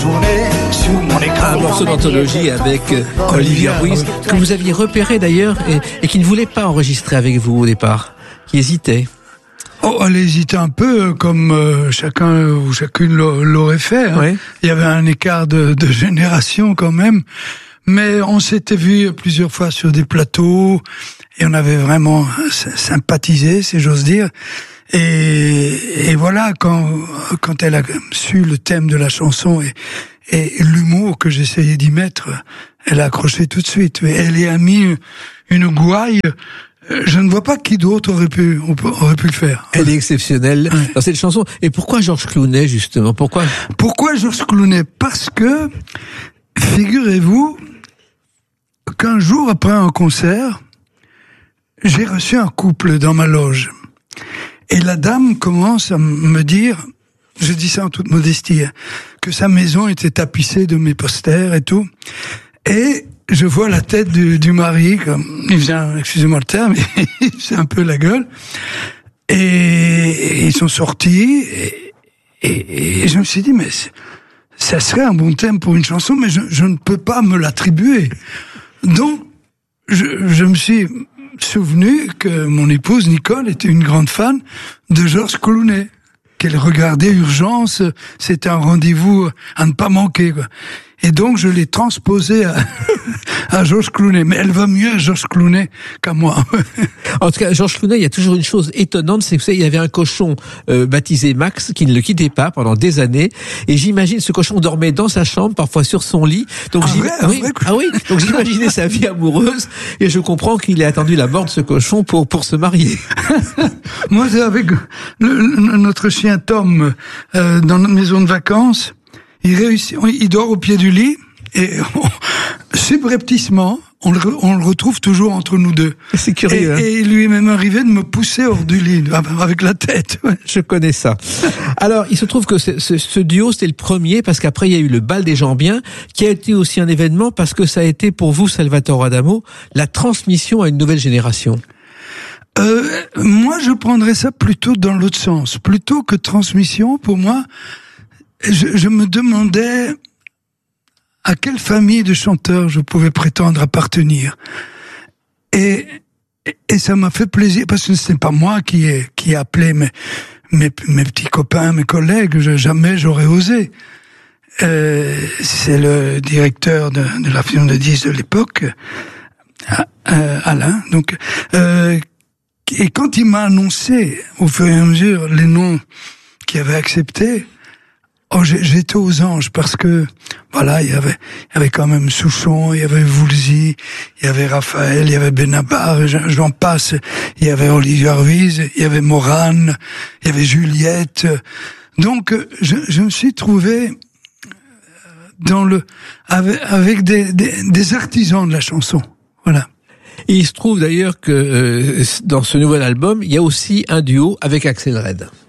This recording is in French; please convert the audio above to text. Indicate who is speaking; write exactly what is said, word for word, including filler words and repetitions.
Speaker 1: Un morceau d'anthologie avec Olivia Ruiz, que vous aviez repéré d'ailleurs et, et qui ne voulait pas enregistrer avec vous au départ, qui hésitait.
Speaker 2: Oh, elle hésitait un peu, comme euh, chacun ou chacune l'aurait fait. Hein.
Speaker 1: Oui.
Speaker 2: Il y avait un écart de, de génération quand même, mais on s'était vu plusieurs fois sur des plateaux et on avait vraiment sympathisé, si j'ose dire. Et, et voilà, quand quand elle a su le thème de la chanson et, et l'humour que j'essayais d'y mettre, elle a accroché tout de suite. Et elle y a mis une gouaille. Je ne vois pas qui d'autre aurait pu aurait pu le faire.
Speaker 1: Elle est exceptionnelle ouais. dans cette chanson. Et pourquoi Georges Clooney, justement? Pourquoi
Speaker 2: Pourquoi Georges Clooney? Parce que, figurez-vous, qu'un jour après un concert, j'ai reçu un couple dans ma loge. Et la dame commence à me dire, je dis ça en toute modestie, que sa maison était tapissée de mes posters et tout. Et je vois la tête du, du mari, comme il faisait, un, excusez-moi le terme, il faisait un peu la gueule. Et, et ils sont sortis. Et, et, et je me suis dit, mais ça serait un bon thème pour une chanson, mais je, je ne peux pas me l'attribuer. Donc, je, je me suis souvenu que mon épouse Nicole était une grande fan de Georges Clooney, qu'elle regardait Urgence, c'était un rendez-vous à ne pas manquer, quoi. Et donc je l'ai transposé à, à Georges Clooney, mais elle va mieux à Georges Clooney qu'à moi.
Speaker 1: En tout cas, Georges Clooney, il y a toujours une chose étonnante, c'est que vous savez, il y avait un cochon euh, baptisé Max qui ne le quittait pas pendant des années, et j'imagine ce cochon dormait dans sa chambre, parfois sur son lit. Donc
Speaker 2: ah, vrai,
Speaker 1: oui,
Speaker 2: vrai,
Speaker 1: ah oui, donc j'imaginais sa vie amoureuse, et je comprends qu'il ait attendu la mort de ce cochon pour pour se marier.
Speaker 2: Moi, c'est avec le, le, notre chien Tom euh, dans notre maison de vacances. Il réussit, il dort au pied du lit et on, subrepticement, on le, on le retrouve toujours entre nous deux.
Speaker 1: C'est curieux.
Speaker 2: Et,
Speaker 1: hein.
Speaker 2: et il lui est même arrivé de me pousser hors du lit avec la tête. Ouais.
Speaker 1: Je connais ça. Alors, il se trouve que ce, ce, ce duo, c'était le premier parce qu'après il y a eu le bal des gens bien, qui a été aussi un événement parce que ça a été pour vous, Salvatore Adamo, la transmission à une nouvelle génération.
Speaker 2: Euh, moi, je prendrais ça plutôt dans l'autre sens, plutôt que transmission. Pour moi. Je, je me demandais à quelle famille de chanteurs je pouvais prétendre appartenir. Et, et ça m'a fait plaisir, parce que ce n'est pas moi qui ai, qui ai appelé mes, mes, mes petits copains, mes collègues, je, jamais j'aurais osé. Euh, c'est le directeur de, de la firme de disques de l'époque, euh, Alain, donc, euh, et quand il m'a annoncé, au fur et à mesure, les noms qu'il avait acceptés, oh, j'étais aux anges parce que, voilà, il y avait, il y avait quand même Souchon, il y avait Woolsey, il y avait Raphaël, il y avait Benabar, j'en passe, il y avait Olivia Ruiz, il y avait Morane, il y avait Juliette. Donc, je, je me suis trouvé dans le, avec, avec des, des, des artisans de la chanson. Voilà.
Speaker 1: Et il se trouve d'ailleurs que, euh, dans ce nouvel album, il y a aussi un duo avec Axel Red.